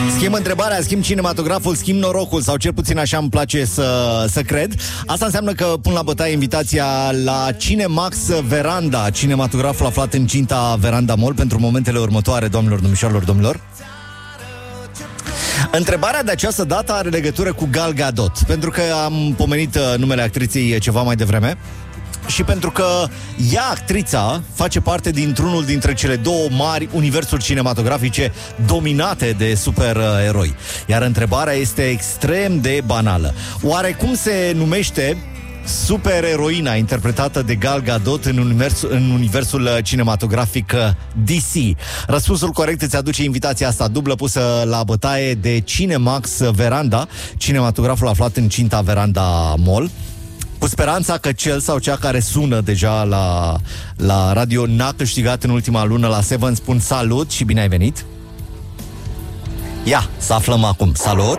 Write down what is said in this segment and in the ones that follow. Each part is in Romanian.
Schimb întrebarea, schimb cinematograful, schimb norocul, sau cel puțin așa îmi place să cred. Asta înseamnă că pun la bătaie invitația la Cinemax Veranda, cinematograful aflat în Cinta Veranda Mall, pentru momentele următoare, doamnelor, domnișoarelor, domnilor. Întrebarea de această dată are legătură cu Gal Gadot, pentru că am pomenit numele actriței ceva mai devreme. Și pentru că ea, actrița, face parte dintr-unul dintre cele două mari universuri cinematografice dominate de supereroi. Iar întrebarea este extrem de banală. Oare cum se numește supereroina interpretată de Gal Gadot în universul cinematografic DC? Răspunsul corect îți aduce invitația asta dublă pusă la bătaie de Cinemax Veranda, cinematograful aflat în Cinta Veranda Mall, cu speranța că cel sau cea care sună deja la radio n-a câștigat în ultima lună la Seven. Spun salut și bine ai venit. Ia, să aflăm acum. Salut!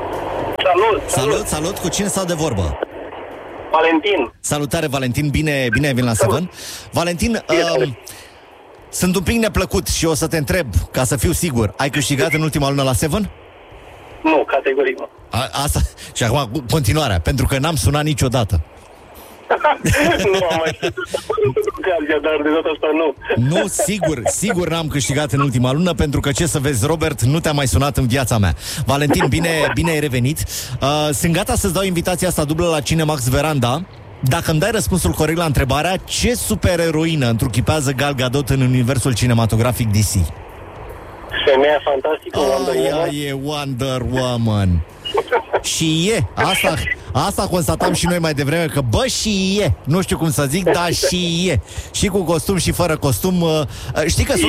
Salut! Cu cine stau de vorbă? Valentin. Salutare, Valentin, bine ai venit la Seven. Valentin, sunt un pic neplăcut și o să te întreb, ca să fiu sigur, ai câștigat în ultima lună la Seven? Nu, categoric nu. Asta. Și acum continuarea, pentru că n-am sunat niciodată. Nu am mai ocazia, dar de data asta nu. Nu, sigur n-am câștigat în ultima lună, pentru că, ce să vezi, Robert, nu te-a mai sunat în viața mea. Valentin, bine ai revenit. Sunt gata să-ți dau invitația asta dublă la Cinemax Veranda dacă îmi dai răspunsul corect la întrebarea: ce supereroină întruchipează Gal Gadot în universul cinematografic DC? Femeia fantastică, Wonder Woman. E Wonder Woman. Și e. Asta constatam și noi mai devreme, că și e. Nu știu cum să zic, dar și e. Și cu costum și fără costum. Știi că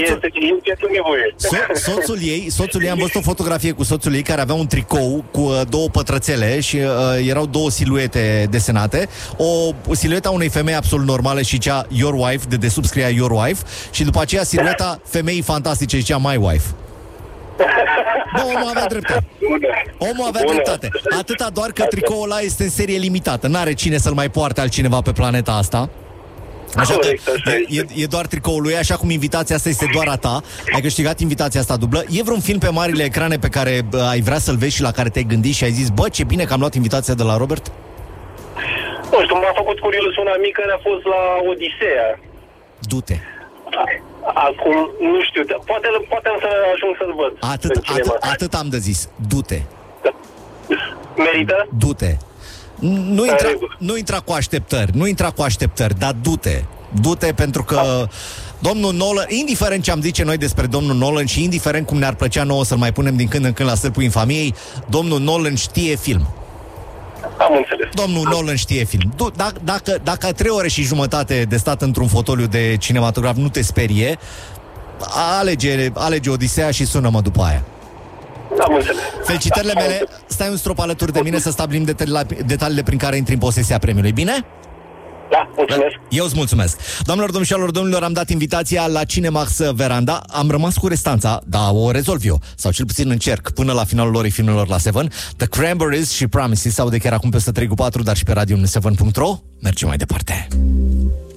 soțul ei, am văzut o fotografie cu soțul ei care avea un tricou cu două pătrățele și erau două siluete desenate. O silueta unei femei absolut normale și cea Your Wife, de desubt scria Your Wife, și după aceea silueta femeii fantastice, zicea My Wife. Bă, omul avea dreptate. Atâta doar că tricoul ăla este în serie limitată. N-are cine să-l mai poarte altcineva pe planeta asta. Așa că e doar tricoul lui, așa cum invitația asta este doar a ta. Ai câștigat invitația asta dublă. E vreun film pe marile ecrane pe care ai vrea să-l vezi și la care te-ai gândit și ai zis: bă, ce bine că am luat invitația de la Robert? Nu știu, m-a făcut curios una mică, a fost la Odiseea. Du-te. Acum, nu știu, poate am să ajung să-l văd. Atât am de zis. Du-te. Da. Merită? Du-te. Nu intra cu așteptări, dar du-te. Du-te, pentru că domnul Nolan, indiferent ce am zice noi despre domnul Nolan și indiferent cum ne-ar plăcea nouă să-l mai punem din când în când la stâlpul infamiei, domnul Nolan știe film. Am înțeles. Domnul Nolan știe film. Dacă 3 ore și jumătate de stat într-un fotoliu de cinematograf nu te sperie, alege Odiseea și sună-mă după aia. Am înțeles. Felicitările mele. Stai un strop alături de mine să stabilim detaliile prin care intri în posesia premiului. Bine? Da, mulțumesc. Eu îți mulțumesc. Doamnelor, domnilor, am dat invitația la Cinemax Veranda. Am rămas cu restanța, dar o rezolv eu, sau cel puțin încerc, până la finalul orei filmelor la Seven. The Cranberries și Promises se aude chiar acum pe 103.4, dar și pe radio7.ro. Mergem mai departe.